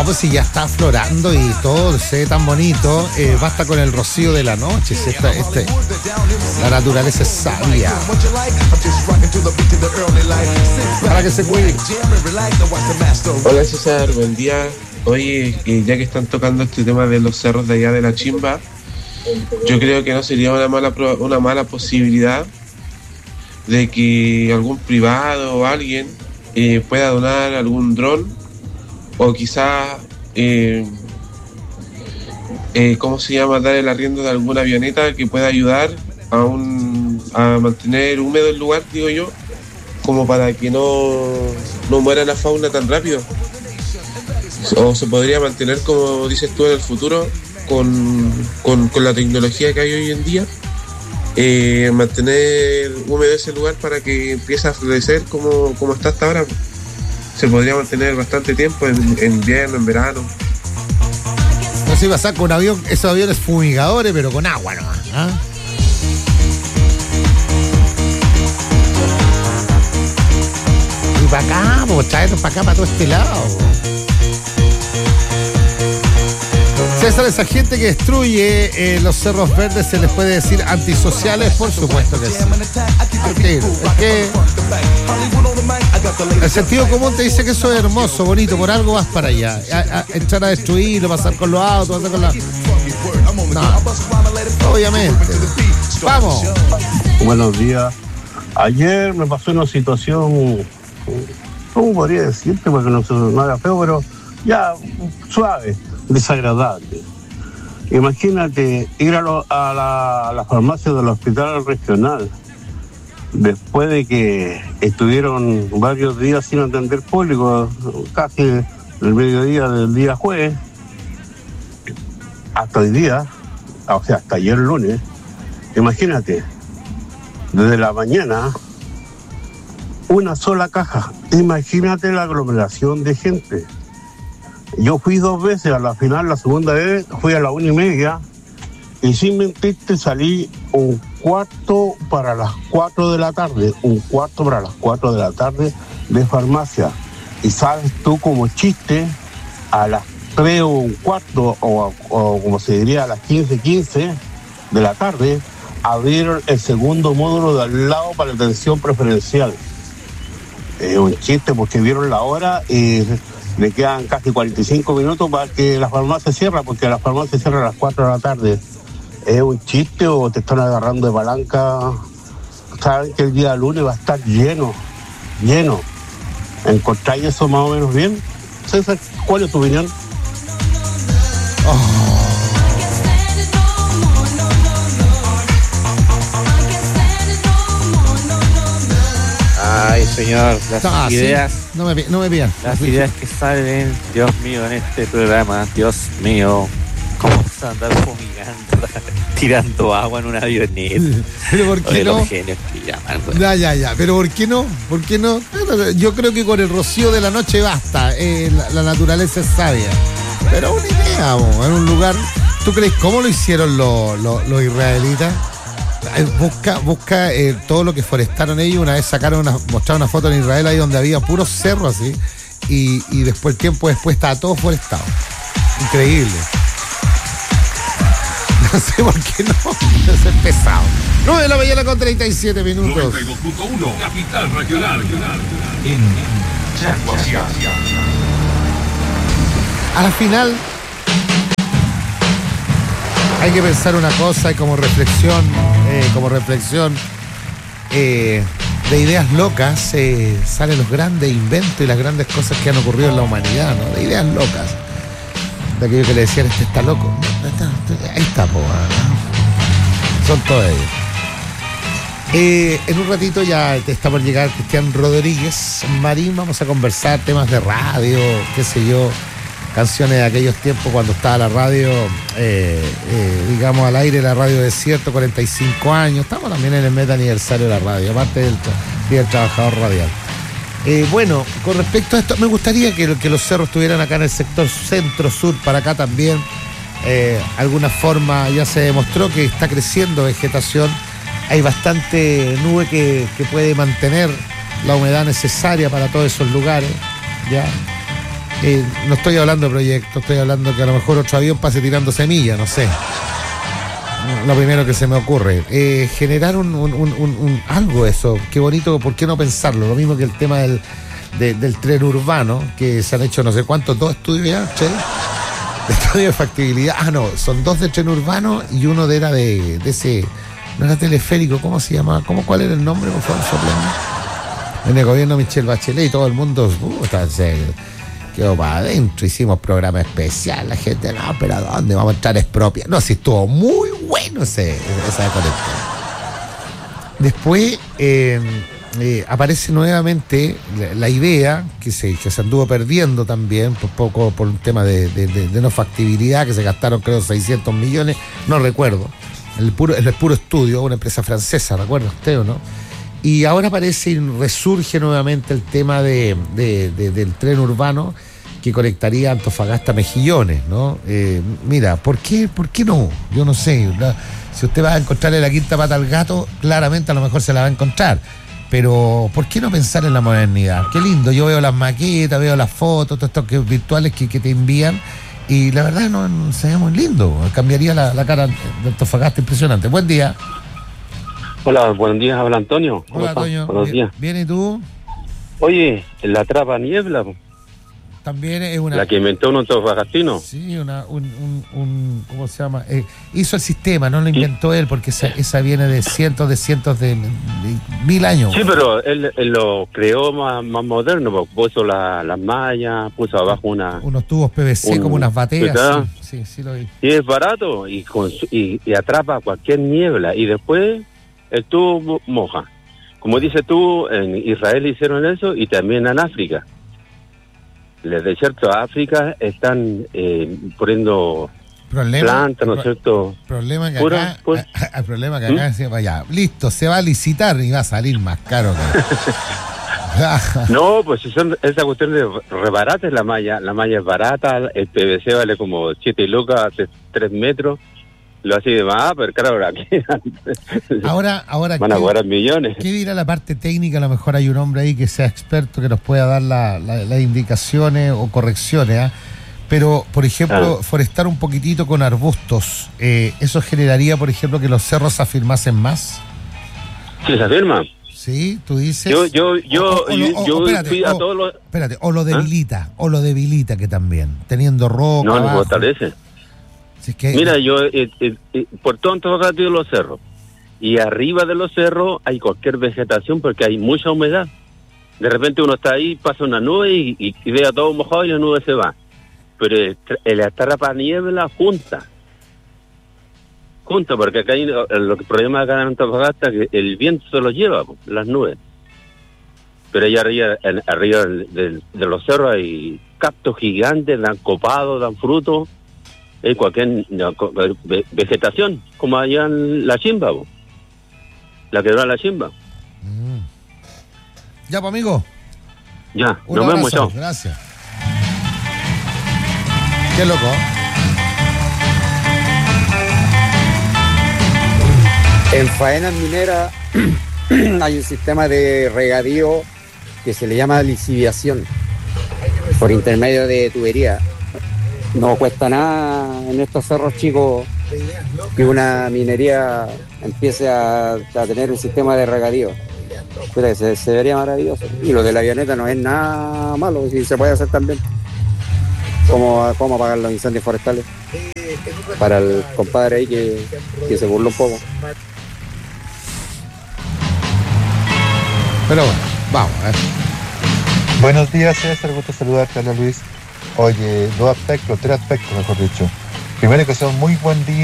No, pues si ya está aflorando y todo se ve tan bonito, basta con el rocío de la noche. La naturaleza es sabia. Para que se cuide. Hola César, buen día. Oye, ya que están tocando este tema de los cerros de allá de la Chimba, yo creo que no sería una mala posibilidad de que algún privado o alguien pueda donar algún dron o quizás, ¿cómo se llama? Dar el arriendo de alguna avioneta que pueda ayudar a mantener húmedo el lugar, digo yo, como para que no muera la fauna tan rápido. O se podría mantener, como dices tú, en el futuro con la tecnología que hay hoy en día, mantener húmedo ese lugar para que empiece a florecer como está hasta ahora. Se podría mantener bastante tiempo en invierno, en verano. No se iba a sacar con un avión, esos aviones fumigadores, pero con agua nomás, ¿ah? Y para acá, pues traernos para acá, para todo este lado. César, esa gente que destruye los cerros verdes, ¿se les puede decir antisociales? Por supuesto que sí. Es que el sentido común te dice que eso es hermoso, bonito, por algo vas para allá. Entrar a destruirlo, pasar con los autos, pasar con la... No, obviamente. Vamos. Buenos días. Ayer me pasó una situación, ¿cómo podría decirte? Porque no haga feo, pero ya suave. Desagradable. Imagínate ir a la farmacia del hospital regional después de que estuvieron varios días sin atender público, casi el mediodía del día jueves hasta hoy día, o sea, hasta ayer lunes. Imagínate, desde la mañana una sola caja. Imagínate la aglomeración de gente. Yo fui 2 veces, a la final, la segunda vez fui a la 1:30 y sin mentirte salí un cuarto para las 4 de la tarde, de farmacia. Y sabes tú, como chiste, a las 3 o un cuarto, o como se diría, a las 15:15 de la tarde, abrieron el segundo módulo de al lado para la atención preferencial. Es un chiste porque vieron la hora y... le quedan casi 45 minutos para que la farmacia cierre, porque la farmacia cierra a las 4 de la tarde. ¿Es un chiste o te están agarrando de palanca? Saben que el día lunes va a estar lleno. ¿Encontráis eso más o menos bien? César, ¿cuál es tu opinión? Ay, señor, las ideas... Sí. No me pidan. Las ideas que salen, Dios mío, en este programa, Dios mío, cómo se andar fumigando, tirando agua en una avioneta. Pero ¿por qué no? Los genios que llaman. Ya, pero ¿por qué no? Yo creo que con el rocío de la noche basta. La naturaleza es sabia. Pero una idea, en un lugar. ¿Tú crees cómo lo hicieron los israelitas? Busca todo lo que forestaron ellos. Una vez mostraron una foto en Israel ahí donde había puros cerros así, y después, tiempo después, estaba todo forestado. Increíble. No sé por qué no. Es pesado. 9 de la mañana con 37 minutos. 92.1 Capital Regional. En Chaguasia. A la final hay que pensar una cosa, y como reflexión de ideas locas salen los grandes inventos y las grandes cosas que han ocurrido en la humanidad, ¿no? De ideas locas. De aquello que le decían, está loco. Ahí está, ¿no? Son todos ellos. En un ratito ya está por llegar Cristian Rodríguez Marín. Vamos a conversar temas de radio, qué sé yo, canciones de aquellos tiempos cuando estaba la radio, digamos, al aire, la radio Desierto, 45 años. Estamos también en el meta aniversario de la radio, aparte del Día del Trabajador Radial. Bueno, con respecto a esto, me gustaría que los cerros estuvieran acá en el sector centro-sur, para acá también. Alguna forma ya se demostró que está creciendo vegetación. Hay bastante nube que puede mantener la humedad necesaria para todos esos lugares, ¿ya? No estoy hablando de proyectos, estoy hablando que a lo mejor otro avión pase tirando semillas, no sé. Lo primero que se me ocurre. Generar un algo eso. Qué bonito, ¿por qué no pensarlo? Lo mismo que el tema del tren urbano, que se han hecho no sé cuántos, 2 estudios ya, ¿che? Estudio de factibilidad. No, son 2 de tren urbano y uno era de ese, no era teleférico, ¿cómo se llamaba? ¿Cuál era el nombre? Por favor, soplenme. En el gobierno Michelle Bachelet y todo el mundo quedó para adentro, hicimos programa especial, la gente, no, pero ¿a dónde vamos a entrar expropia? No, sí, estuvo muy bueno esa conexión. Después aparece nuevamente la idea que se anduvo perdiendo también, por poco por un tema de no factibilidad, que se gastaron creo 600 millones, no recuerdo, el puro estudio, una empresa francesa, ¿recuerda usted o no? Y ahora aparece y resurge nuevamente el tema del tren urbano que conectaría Antofagasta a Mejillones, ¿no? Mira, ¿por qué no? Yo no sé. Si usted va a encontrarle la quinta pata al gato, claramente a lo mejor se la va a encontrar. Pero, ¿por qué no pensar en la modernidad? Qué lindo, yo veo las maquetas, veo las fotos, todos estos virtuales que te envían, y la verdad no se ve muy lindo. Cambiaría la cara de Antofagasta, impresionante. Buen día. Hola, buenos días, habla Antonio. Hola, Antonio. Buenos días. Bien, ¿y tú? Oye, la trapa niebla, también es una... la que inventó un antofagastino. Sí, ¿cómo se llama? Hizo el sistema, no lo inventó él, porque esa viene de cientos de 1000 años. Sí, pero él lo creó más moderno, puso las mallas, puso abajo unos tubos PVC como unas bateas. Sí, lo vi. Y es barato y atrapa cualquier niebla, y después el tubo moja. Como dices tú, en Israel hicieron eso y también en África. Los desiertos de África están poniendo plantas, ¿no es cierto? Problema que acá, el problema que acá se vaya, listo, se va a licitar y va a salir más caro que... No, pues esa cuestión de rebarata es la malla es barata, el PVC vale como 7 lucas, hace 3 metros. Lo así de más, pero claro, ahora van a cobrar millones. ¿Qué dirá la parte técnica? A lo mejor hay un hombre ahí que sea experto, que nos pueda dar las indicaciones o correcciones, pero, por ejemplo, forestar un poquitito con arbustos, ¿eso generaría, por ejemplo, que los cerros se afirmasen más? Sí, se afirma. Sí, tú dices... Yo fui a todos los... Espérate, o lo debilita que también, teniendo roca. No, lo fortalece. Si es que... Mira, yo por todo Antofagasta de los cerros, y arriba de los cerros hay cualquier vegetación porque hay mucha humedad. De repente uno está ahí, pasa una nube y ve a todo mojado y la nube se va. Pero la trapa niebla junta, porque acá hay el problema acá en Antofagasta, que el viento se los lleva, las nubes. Pero allá arriba de los cerros hay cactus gigantes, dan copado, dan frutos. Cualquier vegetación, como allá en la Chimba, la quebrada la Chimba. Ya, pues, amigo. Ya, nos vemos, chao. Gracias. Qué loco. En faenas mineras hay un sistema de regadío que se le llama liciviación por intermedio de tubería. No cuesta nada en estos cerros chicos que una minería empiece a tener un sistema de regadío. Pues se vería maravilloso. Y lo de la avioneta no es nada malo, si se puede hacer también. ¿Cómo apagar los incendios forestales? Para el compadre ahí que se burló un poco. Pero bueno, vamos a ver. Buenos días, César, gusto saludarte, Ana Luis. Oye, 2 aspectos, 3 aspectos, mejor dicho. Primero, que son muy buen día